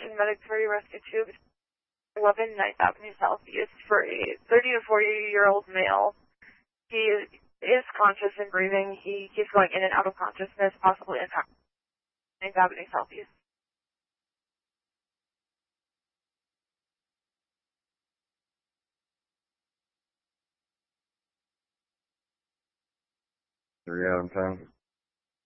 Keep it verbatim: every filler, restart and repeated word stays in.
attention, medic three, rescue two, eleven ninth Avenue Southeast for a thirty to forty-year-old male. He is conscious and breathing. He keeps going in and out of consciousness, possibly in ninth Avenue Southeast. Three out of ten.